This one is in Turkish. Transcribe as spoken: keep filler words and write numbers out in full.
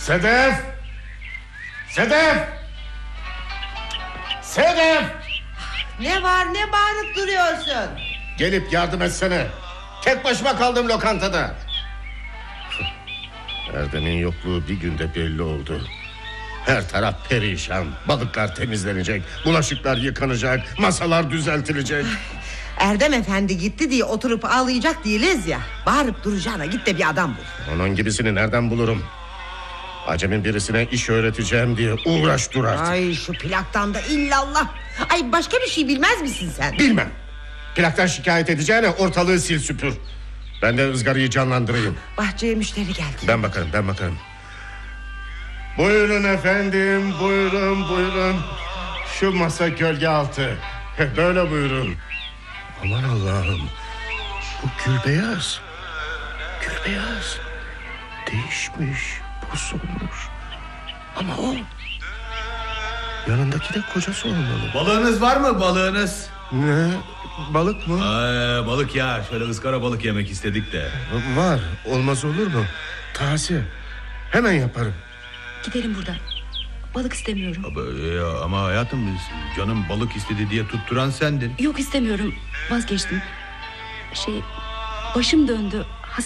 Sedef! Sedef! Sedef! Ne var, ne bağırıp duruyorsun? Gelip yardım etsene. Tek başıma kaldım lokantada. Erdem'in yokluğu bir günde belli oldu. Her taraf perişan. Balıklar temizlenecek, bulaşıklar yıkanacak, masalar düzeltilecek. Erdem efendi gitti diye oturup ağlayacak değiliz ya. Bağırıp duracağına git de bir adam bul. Onun gibisini nereden bulurum? Acemin birisine iş öğreteceğim diye uğraş dur artık. Ay şu plaktan da illallah. Ay başka bir şey bilmez misin sen? Bilmem. Plaktan şikayet edeceğine ortalığı sil süpür. Ben de ızgarayı canlandırayım. Bahçeye müşteri geldi. Ben bakarım ben bakarım. Buyurun efendim, buyurun buyurun. Şu masa gölge altı. Böyle buyurun. Aman Allah'ım. Bu Gülbeyaz. Gülbeyaz. Değişmiş, bozulmuş. Ama o yanındaki de kocası olmalı. Balığınız var mı balığınız? Ne? Balık mı? Ee, balık ya, şöyle ızgara balık yemek istedik de. Var, olmaz olur mu? Taze. Hemen yaparım. Gidelim buradan. Balık istemiyorum. Ama, ya, ama hayatım biz canım balık istedi diye tutturan sendin. Yok istemiyorum. Vazgeçtim. Şey, başım döndü.